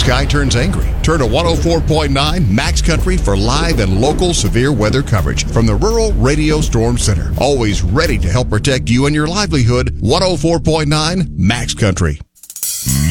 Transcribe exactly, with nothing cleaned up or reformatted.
sky turns angry. Turn to one oh four point nine Max Country for live and local severe weather coverage from the Rural Radio Storm Center. Always ready to help protect you and your livelihood. one oh four point nine Max Country.